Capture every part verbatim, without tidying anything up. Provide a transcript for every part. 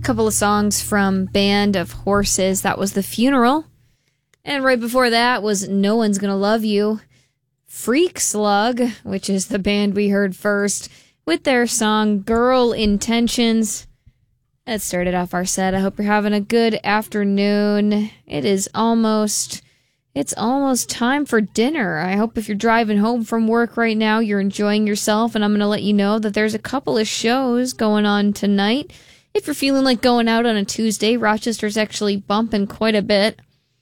Couple of songs from Band of Horses. That was The Funeral. And right before that was No One's Gonna Love You. Freak Slug, which is the band we heard first, with their song Girl Intentions. That started off our set. I hope you're having a good afternoon. It is almost... It's almost time for dinner. I hope if you're driving home from work right now, you're enjoying yourself, and I'm going to let you know that there's a couple of shows going on tonight. If you're feeling like going out on a Tuesday, Rochester's actually bumping quite a bit.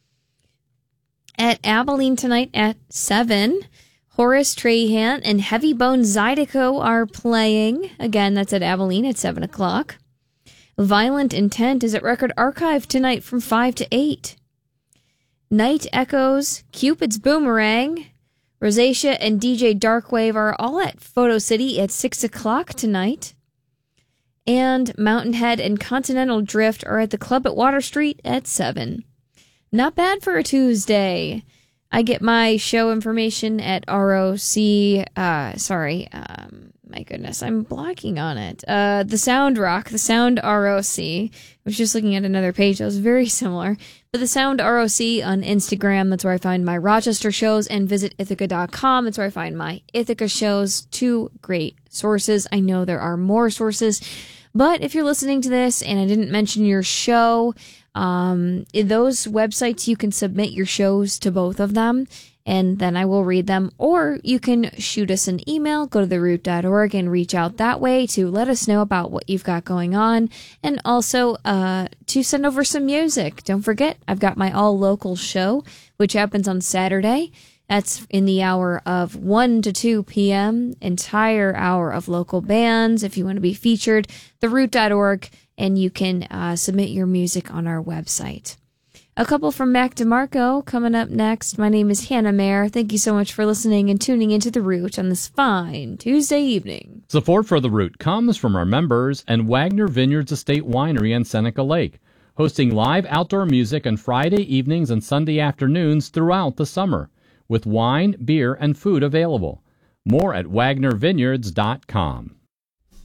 At Abilene tonight at seven, Horace Trahan and Heavy Bone Zydeco are playing. Again, that's at Abilene at seven o'clock. Violent Intent is at Record Archive tonight from five to eight. Night Echoes, Cupid's Boomerang, Rosacea, and D J Darkwave are all at Photo City at six o'clock tonight. And Mountain Head and Continental Drift are at the Club at Water Street at seven. Not bad for a Tuesday. I get my show information at R O C, uh, sorry, um, my goodness, I'm blocking on it. Uh, the Sound Rock, the Sound R O C. I was just looking at another page that was very similar. But the Sound R O C on Instagram, that's where I find my Rochester shows, and visit Ithaca dot com. That's where I find my Ithaca shows. Two great sources. I know there are more sources, but if you're listening to this and I didn't mention your show, um, in those websites, you can submit your shows to both of them, and then I will read them. Or you can shoot us an email, go to the root dot org and reach out that way to let us know about what you've got going on, and also uh, to send over some music. Don't forget, I've got my all local show, which happens on Saturday. That's in the hour of one to two p.m., entire hour of local bands. If you want to be featured, the root dot org, and you can uh, submit your music on our website. A couple from Mac DeMarco coming up next. My name is Hannah Mayer. Thank you so much for listening and tuning into The Root on this fine Tuesday evening. Support for The Root comes from our members and Wagner Vineyards Estate Winery in Seneca Lake, hosting live outdoor music on Friday evenings and Sunday afternoons throughout the summer, with wine, beer, and food available. More at wagner vineyards dot com.